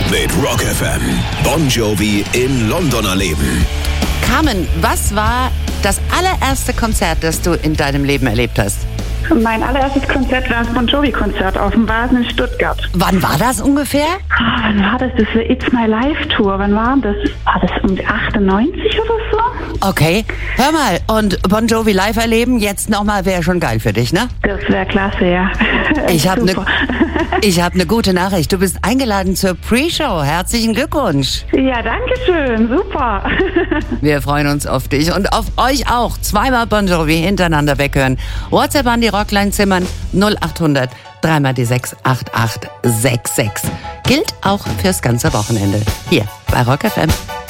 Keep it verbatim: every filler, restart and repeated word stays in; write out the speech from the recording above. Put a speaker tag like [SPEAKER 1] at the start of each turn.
[SPEAKER 1] mit Rock F M. Bon Jovi in London erleben.
[SPEAKER 2] Carmen, was war das allererste Konzert, das du in deinem Leben erlebt hast?
[SPEAKER 3] Mein allererstes Konzert war das Bon Jovi-Konzert auf dem Vasen in Stuttgart.
[SPEAKER 2] Wann war das ungefähr?
[SPEAKER 3] Ah, wann war das? Das war It's My Life Tour. Wann war das? War das um achtundneunzig oder so?
[SPEAKER 2] Okay, hör mal, und Bon Jovi live erleben, jetzt nochmal, wäre schon geil für dich, ne?
[SPEAKER 3] Das wäre klasse, ja.
[SPEAKER 2] Ich habe eine ich hab ne gute Nachricht. Du bist eingeladen zur Pre-Show. Herzlichen Glückwunsch.
[SPEAKER 3] Ja, danke schön. Super.
[SPEAKER 2] Wir freuen uns auf dich und auf euch auch. Zweimal Bon Jovi hintereinander weghören. WhatsApp an die Rockline Zimmern null acht hundert drei mal die sechs acht acht sechs sechs. Gilt auch fürs ganze Wochenende. Hier bei Rock F M.